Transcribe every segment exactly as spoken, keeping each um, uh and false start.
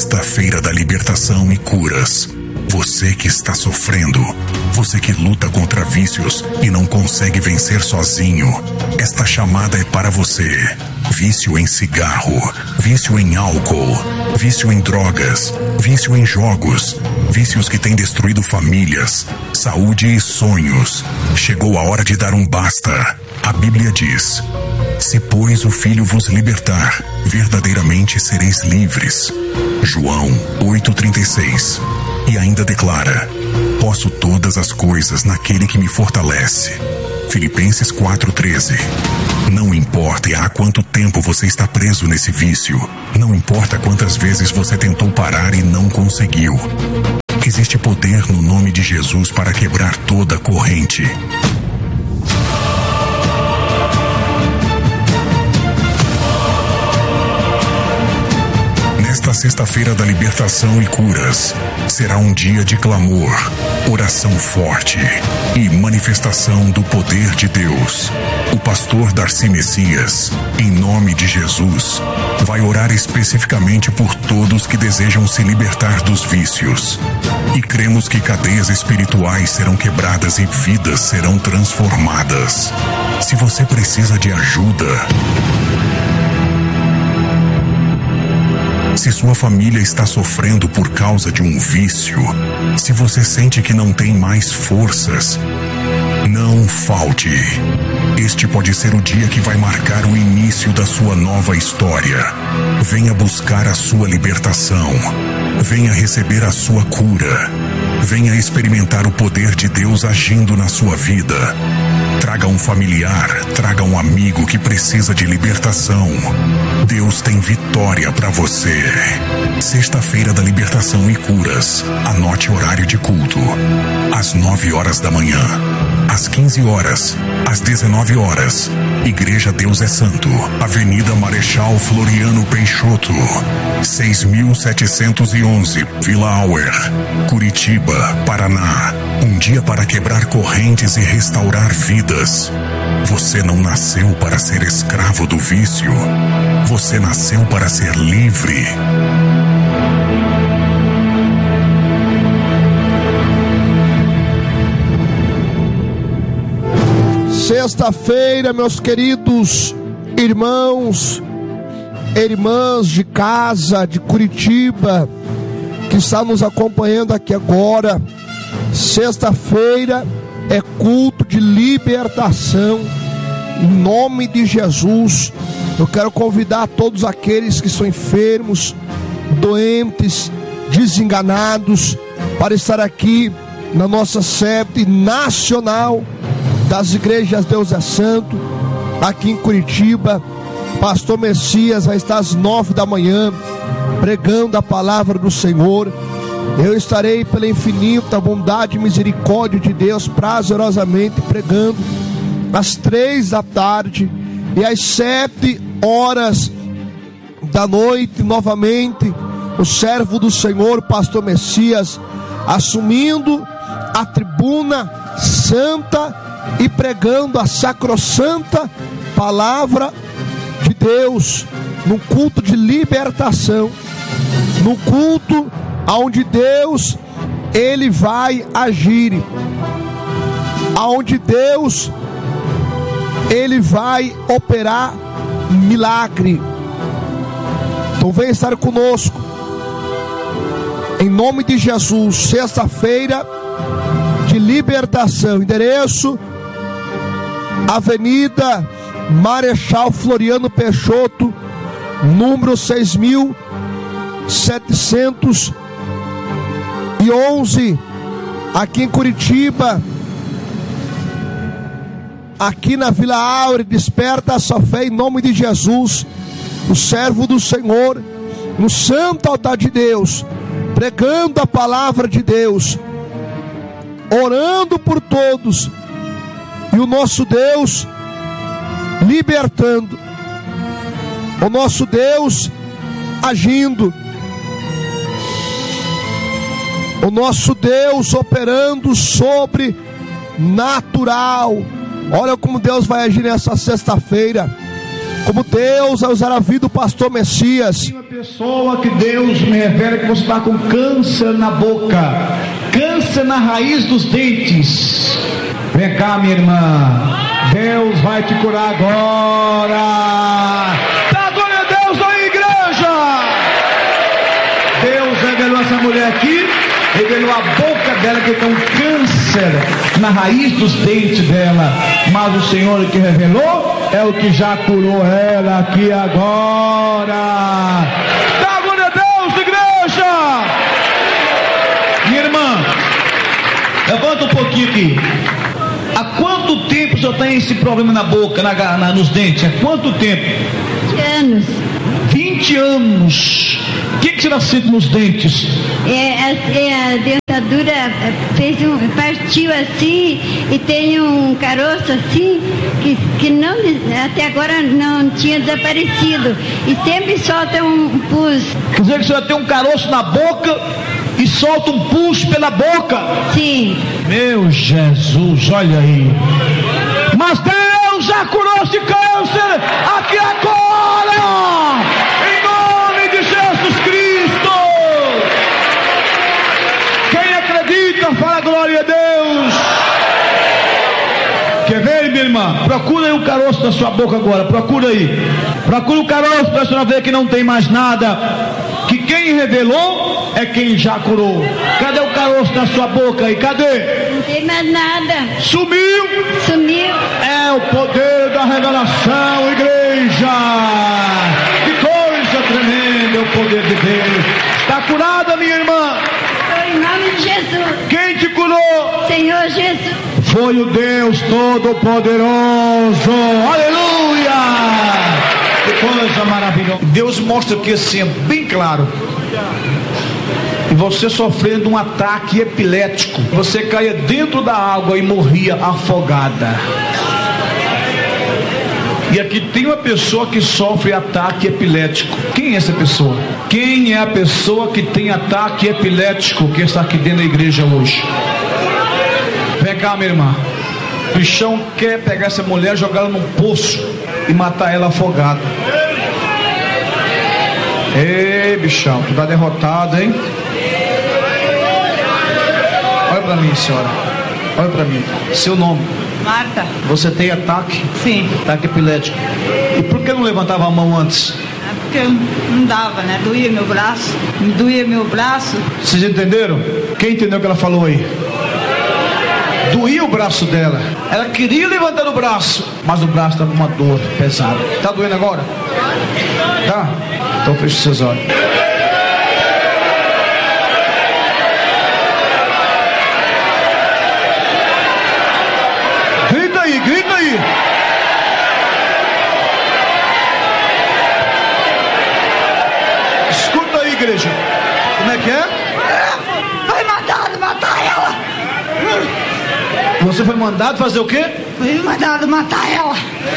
Sexta-feira da libertação e curas. Você que está sofrendo, você que luta contra vícios e não consegue vencer sozinho, esta chamada é para você. Vício em cigarro, vício em álcool, vício em drogas, vício em jogos, vícios que têm destruído famílias, saúde e sonhos. Chegou a hora de dar um basta. A Bíblia diz: se, pois, o Filho vos libertar, verdadeiramente sereis livres. João oito, trinta e seis. E ainda declara: posso todas as coisas naquele que me fortalece. Filipenses quatro, treze. Não importa há quanto tempo você está preso nesse vício. Não importa quantas vezes você tentou parar e não conseguiu. Existe poder no nome de Jesus para quebrar toda a corrente. Nesta sexta-feira da libertação e curas, será um dia de clamor, oração forte e manifestação do poder de Deus. O pastor Darcy Messias, em nome de Jesus, vai orar especificamente por todos que desejam se libertar dos vícios. E cremos que cadeias espirituais serão quebradas e vidas serão transformadas. Se você precisa de ajuda, se sua família está sofrendo por causa de um vício, se você sente que não tem mais forças, não falte. Este pode ser o dia que vai marcar o início da sua nova história. Venha buscar a sua libertação. Venha receber a sua cura. Venha experimentar o poder de Deus agindo na sua vida. Traga um familiar, traga um amigo que precisa de libertação. Deus tem vitória para você. Sexta-feira da libertação e curas. Anote horário de culto. Às nove horas da manhã, às quinze horas, às dezenove horas. Igreja Deus é Santo, Avenida Marechal Floriano Peixoto, seis mil setecentos e onze, Vila Auer, Curitiba, Paraná. Um dia para quebrar correntes e restaurar vidas. Você não nasceu para ser escravo do vício. Você nasceu para ser livre. Sexta-feira, meus queridos irmãos, irmãs de casa, de Curitiba, que está nos acompanhando aqui agora. Sexta-feira é culto de libertação. Em nome de Jesus, eu quero convidar todos aqueles que são enfermos, doentes, desenganados, para estar aqui na nossa sede nacional das igrejas Deus é Santo, aqui em Curitiba. Pastor Messias vai estar às nove da manhã pregando a palavra do Senhor. Eu estarei pela infinita bondade e misericórdia de Deus prazerosamente pregando às três da tarde, e às sete horas da noite novamente o servo do Senhor, Pastor Messias, assumindo a tribuna santa e pregando a sacrossanta palavra de Deus, no culto de libertação, no culto aonde Deus, Ele vai agir, aonde Deus, Ele vai operar milagre. Então vem estar conosco, em nome de Jesus. Sexta-feira de libertação, endereço Avenida Marechal Floriano Peixoto, número seis mil setecentos e onze, aqui em Curitiba, aqui na Vila Aurea. Desperta a sua fé em nome de Jesus. O servo do Senhor, no santo altar de Deus, pregando a palavra de Deus, orando por todos, e o nosso Deus libertando, o nosso Deus agindo, o nosso Deus operando sobrenatural. Olha como Deus vai agir nessa sexta-feira. como Deus vai usar a vida do pastor Messias. Uma pessoa que Deus me revela que você está com câncer na boca, câncer na raiz dos dentes. Vem cá, minha irmã, Deus vai te curar agora. Dá glória a Deus aí, igreja. Deus revelou essa mulher aqui, revelou a boca dela que tem um câncer na raiz dos dentes dela, mas o Senhor que revelou é o que já curou ela aqui agora. Dá glória a Deus, igreja. Minha irmã, levanta um pouquinho aqui. Há quanto tempo o senhor tem esse problema na boca, na, na, nos dentes? Há quanto tempo? vinte anos. vinte anos. O que, que você sente nos dentes? É, a, é, a dentadura fez um, partiu assim e tem um caroço assim que, que não, até agora não tinha desaparecido. E sempre solta um pus. Quer dizer que o senhor tem um caroço na boca e solta um pus pela boca? Sim. Meu Jesus, olha aí. Mas Deus já curou esse câncer aqui agora, em nome de Jesus Cristo. Quem acredita, fala glória a Deus. Quer ver, minha irmã? Procura aí o caroço da sua boca agora, procura aí. Procura o caroço para a senhora ver que não tem mais nada. Que quem revelou é quem já curou. Cadê o caroço da sua boca aí? Cadê? Não tem mais nada. Sumiu? Sumiu. É o poder da revelação, igreja. Que coisa tremenda é o poder de Deus. Está curada, minha irmã? Em nome de Jesus. Quem te curou? Senhor Jesus. Foi o Deus Todo-Poderoso. Aleluia! Que coisa maravilhosa. Deus mostra aqui assim, bem claro. E você sofrendo um ataque epilético, você caía dentro da água e morria afogada. E aqui tem uma pessoa que sofre ataque epilético. Quem é essa pessoa? Quem é a pessoa que tem ataque epilético que está aqui dentro da igreja hoje? Vem cá, minha irmã. O bichão quer pegar essa mulher, jogar ela num poço e matar ela afogada. Ei, bichão, tu tá derrotado, hein? Olha pra mim, senhora. Olha pra mim. Seu nome? Marta. Você tem ataque? Sim. Ataque epilético. E por que não levantava a mão antes? É porque não dava, né? Doía meu braço. Me doía meu braço. Vocês entenderam? Quem entendeu o que ela falou aí? Doía o braço dela. Ela queria levantar o braço, mas o braço estava com uma dor pesada. Tá doendo agora? Tá? Então feche seus olhos. Grita aí, grita aí. Escuta aí, igreja. Como é que é? Foi mandado matar ela. Você foi mandado fazer o quê? Foi mandado matar ela.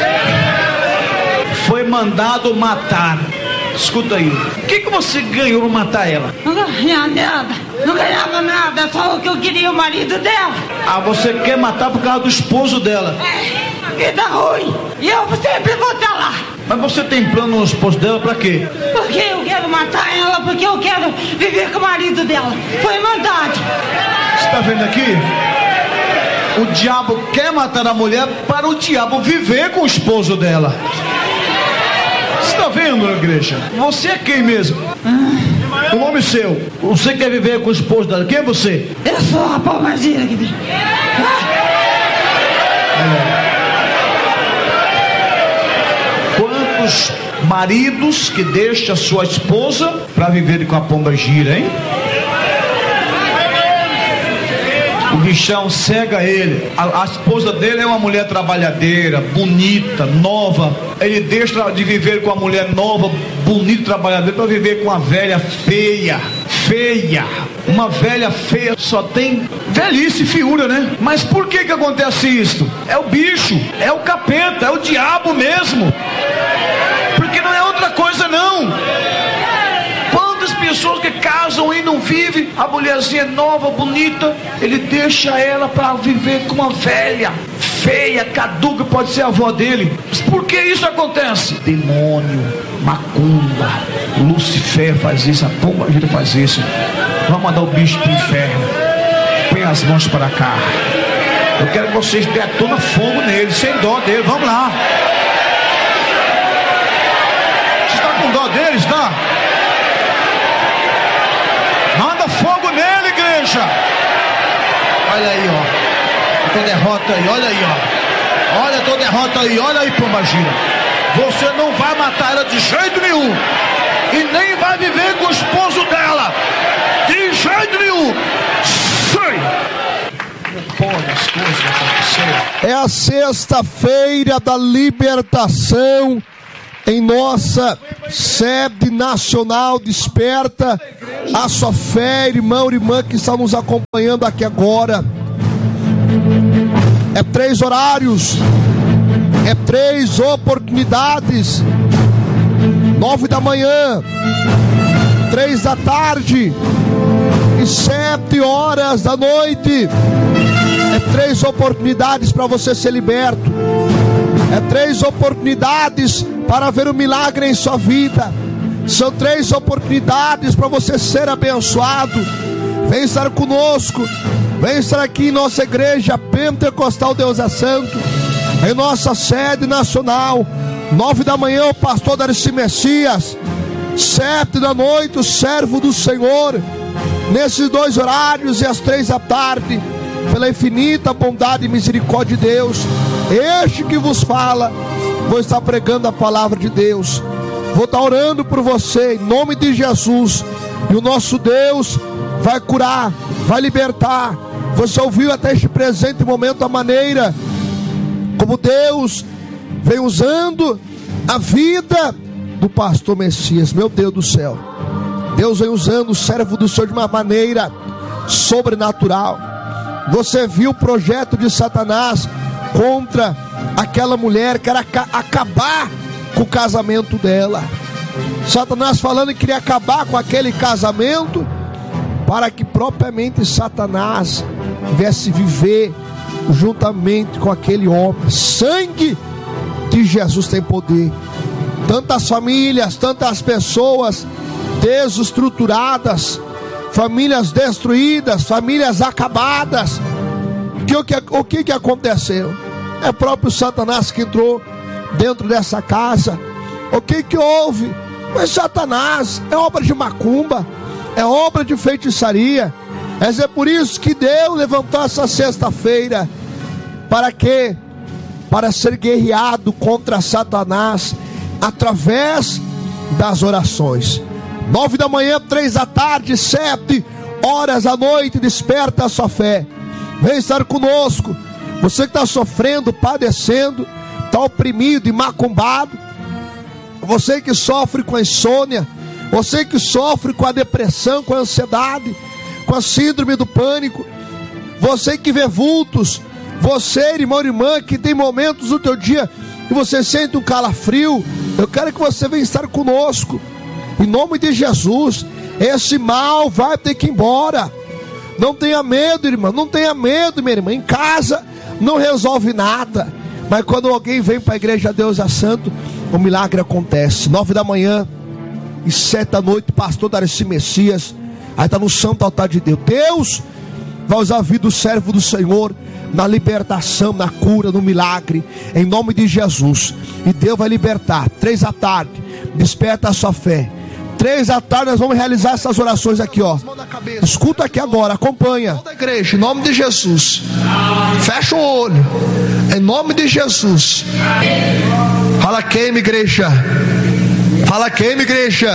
Foi mandado matar. Escuta aí. O que, que você ganhou para matar ela? Não ganhava nada. Não ganhava nada. Só o que eu queria, o marido dela. Ah, você quer matar por causa do esposo dela? É, vida ruim. E eu sempre vou estar lá. Mas você tem plano no esposo dela pra quê? Porque eu quero matar ela, porque eu quero viver com o marido dela. Foi mandado. Você tá vendo aqui? O diabo quer matar a mulher para o diabo viver com o esposo dela. Você está vendo, igreja? Você é quem mesmo? O nome seu. Você quer viver com o esposo dela. Quem é você? Eu sou a palmazinha que vem. Quantos maridos que deixam a sua esposa para viver com a pomba gira, hein? O bichão cega ele. A, a esposa dele é uma mulher trabalhadeira, bonita, nova. Ele deixa de viver com a mulher nova, bonita, trabalhadeira, para viver com a velha feia. Feia. Uma velha feia só tem velhice e feiura, né? Mas por que que acontece isso? É o bicho, é o capeta, é o diabo mesmo. Porque não é outra coisa não. Quantas pessoas que casam e não vivem, a mulherzinha nova, bonita, ele deixa ela para viver com uma velha feia, caduca, pode ser a avó dele. Mas por que isso acontece? Demônio, macumba, Lucifer faz isso, a pomba gira faz isso. Vamos mandar o bicho pro inferno. Põe as mãos para cá. Eu quero que vocês detonam fogo nele, sem dó dele. Vamos lá. Você está com dó dele, está? Manda fogo nele, igreja. Olha aí, ó. A tua derrota aí, olha aí, ó. Olha a tua derrota aí, olha aí, pombagira. Você não vai matar ela de jeito nenhum. E nem vai viver com o esposo dela. De jeito nenhum. Sai. Não pode as coisas acontecer. É a sexta-feira da libertação em nossa sede nacional. Desperta a sua fé, irmão e irmã que estão nos acompanhando aqui agora. É três horários, é três oportunidades: nove da manhã, três da tarde e sete horas da noite. É três oportunidades para você ser liberto. É três oportunidades para ver o milagre em sua vida. São três oportunidades para você ser abençoado. Vem estar conosco. Vem estar aqui em nossa igreja Pentecostal Deus é Santo, em nossa sede nacional. Nove da manhã o pastor Darcy Messias. Sete da noite o servo do Senhor. Nesses dois horários e às três da tarde, pela infinita bondade e misericórdia de Deus, este que vos fala, vou estar pregando a palavra de Deus. Vou estar orando por você em nome de Jesus. E o nosso Deus vai curar, vai libertar. Você ouviu até este presente momento a maneira como Deus vem usando a vida do pastor Messias. Meu Deus do céu, Deus vem usando o servo do Senhor de uma maneira sobrenatural. Você viu o projeto de Satanás contra aquela mulher que era acabar com o casamento dela. Satanás falando que queria acabar com aquele casamento para que propriamente Satanás viesse viver juntamente com aquele homem. Sangue de Jesus tem poder. Tantas famílias, tantas pessoas desestruturadas, famílias destruídas, famílias acabadas. Que, o, que, o que que aconteceu? É o próprio Satanás que entrou dentro dessa casa. O que que houve? Mas Satanás é obra de macumba, é obra de feitiçaria. Mas é por isso que Deus levantou essa sexta-feira. Para quê? Para ser guerreado contra Satanás através das orações. Nove da manhã, três da tarde, sete horas da noite. Desperta a sua fé. Vem estar conosco. Você que está sofrendo, padecendo, está oprimido e macumbado. Você que sofre com a insônia. Você que sofre com a depressão, com a ansiedade, com a síndrome do pânico. Você que vê vultos. Você, irmão e irmã, que tem momentos no teu dia que você sente um calafrio. Eu quero que você venha estar conosco. Em nome de Jesus. Esse mal vai ter que ir embora. Não tenha medo, irmã. Não tenha medo, minha irmã. Em casa não resolve nada. Mas quando alguém vem para a igreja Deus é Santo, o milagre acontece. Nove da manhã e sete da noite, pastor Darcy Messias. Aí está no santo altar de Deus. Deus vai usar a vida do servo do Senhor na libertação, na cura, no milagre, em nome de Jesus. E Deus vai libertar. Três da tarde, desperta a sua fé. Três da tarde nós vamos realizar essas orações aqui, ó. Escuta aqui agora, acompanha. Toda a igreja, em nome de Jesus. Fecha o olho, em nome de Jesus. Fala queima, igreja. Fala queima, igreja.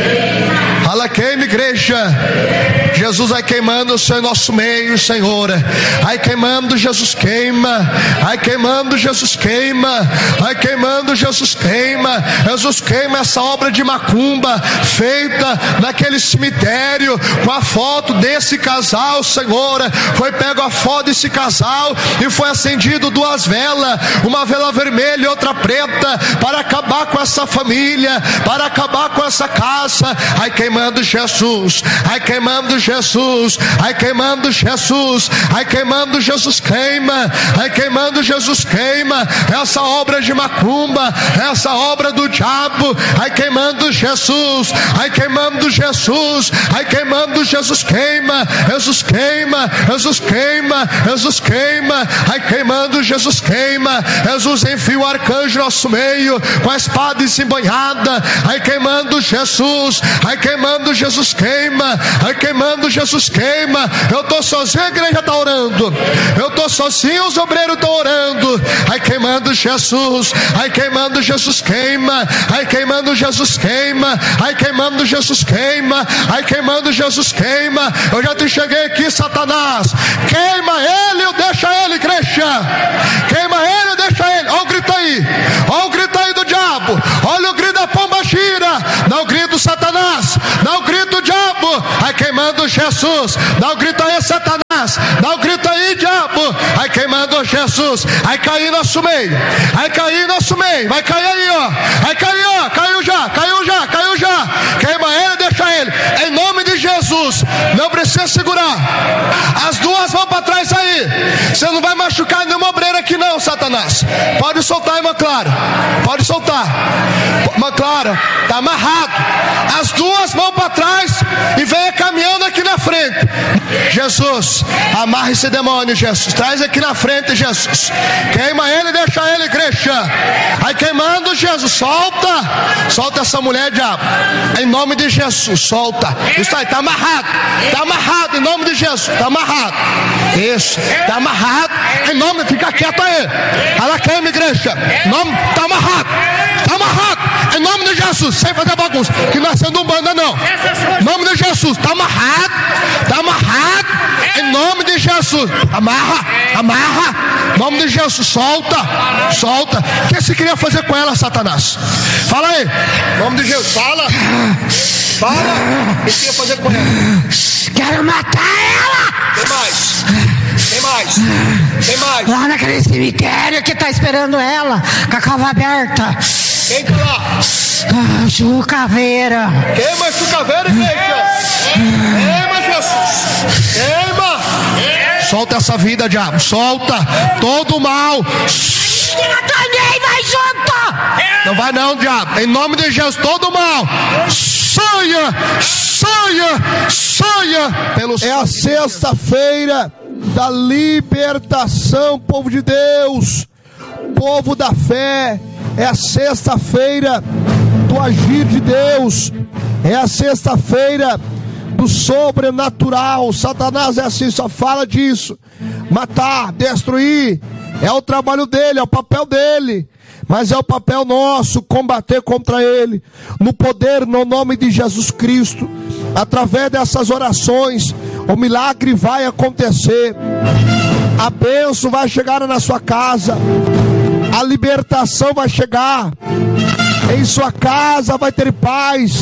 Fala queima, igreja. Jesus vai queimando o Senhor em nosso meio, Senhor. Ai queimando, Jesus queima. Ai queimando, Jesus queima. Ai queimando, Jesus queima. Jesus queima essa obra de macumba feita naquele cemitério com a foto desse casal, Senhor. Foi pego a foto desse casal e foi acendido duas velas, uma vela vermelha e outra preta, para acabar com essa família, para acabar com essa casa. Ai queimando queimando Jesus, vai queimando Jesus, vai queimando Jesus, vai queimando Jesus, queima, vai queimando Jesus, queima essa obra de macumba, essa obra do diabo, vai queimando Jesus, vai queimando Jesus, vai queimando Jesus, queima, Jesus queima, Jesus queima, Jesus queima, vai queimando Jesus, queima, Jesus enfia o arcanjo no nosso meio, com a espada embanhada, vai queimando Jesus, vai queimando Jesus, queima, vai queimando Jesus, queima. Eu estou sozinho, a igreja está orando, eu estou sozinho, os obreiros estão orando, vai queimando Jesus, vai queimando Jesus, queima, vai queimando Jesus, queima, vai queimando Jesus, queima, vai queimando Jesus, queima. Eu já te cheguei aqui, Satanás, queima ele ou deixa ele, igreja, queima ele ou deixa ele. Olha o grito aí, olha o grito aí do diabo, olha o grito da pomba gira, dá o grito Satanás, dá o grito diabo, vai queimando Jesus, dá o grito aí Satanás, dá o grito aí diabo, vai queimando Jesus, vai cair nosso meio, vai cair nosso meio, vai cair aí ó, vai cair ó, caiu já, caiu já, caiu já, queima ele, deixa ele, em nome de Jesus, não precisa segurar, as duas vão para trás aí, você não vai machucar nenhuma obreira aqui não, Satanás, pode soltar, irmã Clara, pode soltar, irmã Clara, está amarrado, as duas mãos para trás e venha caminhando aqui na frente. Jesus, amarra esse demônio, Jesus, traz aqui na frente, Jesus, queima ele, deixa ele, igreja, vai queimando Jesus, solta, solta essa mulher, diabo, em nome de Jesus, solta, isso aí, está amarrado, está amarrado, em nome de Jesus, está amarrado, isso, está amarrado, em nome, fica quieto aí, ela queima, igreja, em nome, está amarrado, está amarrado, em nome de Jesus, sem fazer bagunça, que não é sendo umbanda não, em nome de Jesus, está amarrado, está amarrado, em nome de Jesus, amarra, amarra, em nome de Jesus, solta, solta, o que você queria fazer com ela, Satanás? Fala aí, em nome de Jesus, fala, fala, o que você queria fazer com ela? Quero matar ela! Tem mais, tem mais, tem mais. Lá naquele cemitério que tá esperando ela, com a cova aberta. Quem tá lá? Ah, Chucaveira. Queima a chucaveira, igreja. Queima, Jesus. Queima. Solta essa vida, diabo. Solta todo o mal. Eu também vai junto. Não vai não, diabo. Em nome de Jesus, todo o mal. Saia, saia, saia. Pelos... É a sexta-feira da libertação, povo de Deus, povo da fé. É a sexta-feira do agir de Deus, é a sexta-feira do sobrenatural. Satanás é assim, só fala disso, matar, destruir, é o trabalho dele, é o papel dele, mas é o papel nosso combater contra ele, no poder, no nome de Jesus Cristo. Através dessas orações, o milagre vai acontecer, a bênção vai chegar na sua casa, a libertação vai chegar, em sua casa vai ter paz,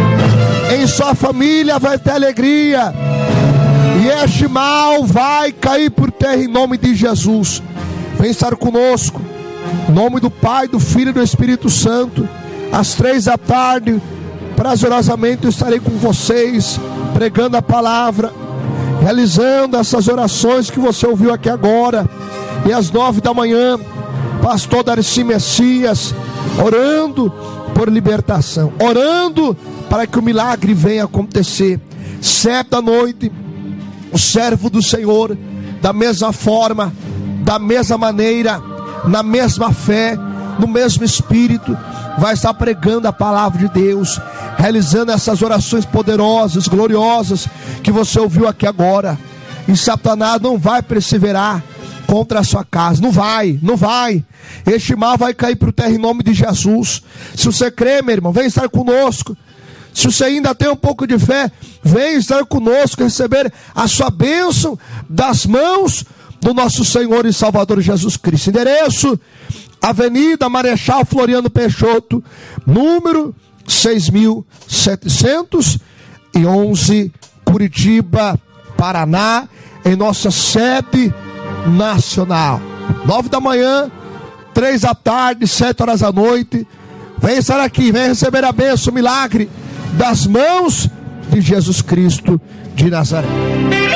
em sua família vai ter alegria, e este mal vai cair por terra em nome de Jesus. Vem estar conosco, em nome do Pai, do Filho e do Espírito Santo, às três da tarde, prazerosamente eu estarei com vocês, pregando a palavra, realizando essas orações que você ouviu aqui agora, e às nove da manhã, pastor Darcy Messias, orando por libertação, orando para que o milagre venha acontecer. Sete da noite, o servo do Senhor, da mesma forma, da mesma maneira, na mesma fé, no mesmo espírito, vai estar pregando a palavra de Deus, realizando essas orações poderosas, gloriosas, que você ouviu aqui agora. E Satanás não vai perseverar contra a sua casa, não vai, não vai. Este mal vai cair para o terra em nome de Jesus. Se você crê, meu irmão, vem estar conosco. Se você ainda tem um pouco de fé, vem estar conosco, receber a sua bênção das mãos do nosso Senhor e Salvador Jesus Cristo. Endereço: Avenida Marechal Floriano Peixoto, número seis mil setecentos e onze, Curitiba, Paraná, em nossa sede nacional. Nove da manhã, três da tarde, sete horas da noite. Vem estar aqui, vem receber a bênção, o milagre das mãos de Jesus Cristo de Nazaré.